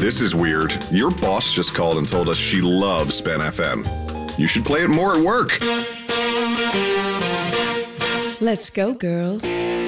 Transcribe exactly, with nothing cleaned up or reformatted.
This is weird. Your boss just called and told us she loves Ben F M. You should play it more at work. Let's go, girls.